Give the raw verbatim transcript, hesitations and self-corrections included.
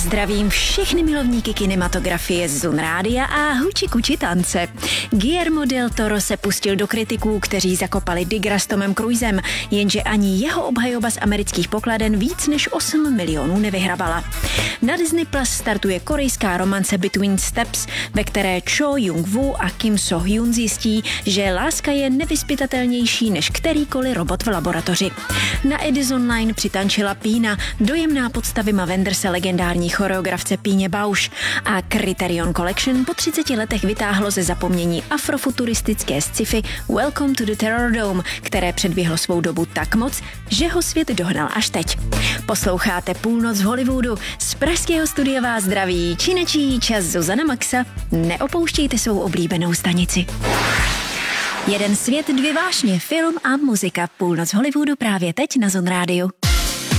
Zdravím všechny milovníky kinematografie z Zun Rádia a huči kuči tance. Guillermo del Toro se pustil do kritiků, kteří zakopali Digra s Tomem Cruisem, jenže ani jeho obhajoba z amerických pokladen víc než osm milionů nevyhrabala. Na Disney Plus startuje korejská romance Between Steps, ve které Cho Jung-woo a Kim So-hyun zjistí, že láska je nevyzpytatelnější než kterýkoliv robot v laboratoři. Na Edison Line přitančila Pína, dojemná podsta Wima Wenderse legendární choreografce Píně Bausch, a Criterion Collection po třiceti letech vytáhlo ze zapomnění afrofuturistické sci-fi Welcome to the Terror Dome, které předběhlo svou dobu tak moc, že ho svět dohnal až teď. Posloucháte Půlnoc v Hollywoodu, z pražského studia vás zdraví činečí čas Zuzana Maxa. Neopouštějte svou oblíbenou stanici. Jeden svět, dvě vášně, film a muzika. Půlnoc v Hollywoodu právě teď na Zun Rádiu.